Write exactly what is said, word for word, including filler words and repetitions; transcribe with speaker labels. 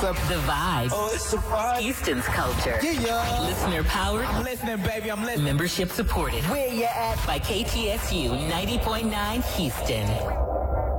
Speaker 1: The Vibe.
Speaker 2: Oh, it's a vibe.
Speaker 1: Houston's culture.
Speaker 2: Yeah, yeah.
Speaker 1: Listener powered.
Speaker 2: I'm listening, baby. I'm listening.
Speaker 1: Membership supported.
Speaker 2: Where you at?
Speaker 1: By K T S U ninety point nine Houston.